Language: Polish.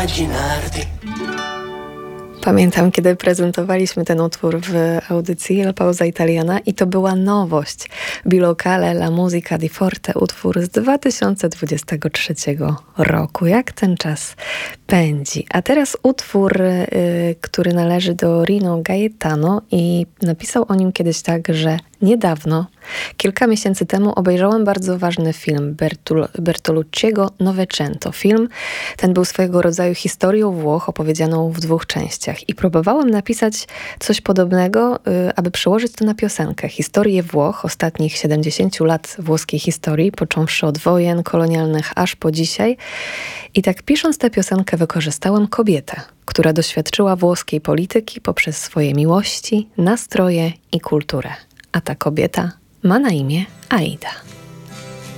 immaginarti. Pamiętam, kiedy prezentowaliśmy ten utwór w audycji La Pausa Italiana i to była nowość. Bilocale La Musica di Forte, utwór z 2023 roku. Jak ten czas pędzi. A teraz utwór, który należy do Rino Gaetano i napisał o nim kiedyś tak, że niedawno, kilka miesięcy temu obejrzałem bardzo ważny film Bertolucciego Novecento. Film ten był swojego rodzaju historią Włoch opowiedzianą w 2 częściach i próbowałem napisać coś podobnego, aby przełożyć to na piosenkę. Historię Włoch, ostatnich 70 lat włoskiej historii, począwszy od wojen kolonialnych aż po dzisiaj. I tak pisząc tę piosenkę wykorzystałem kobietę, która doświadczyła włoskiej polityki poprzez swoje miłości, nastroje i kulturę. A ta kobieta ma na imię Aida.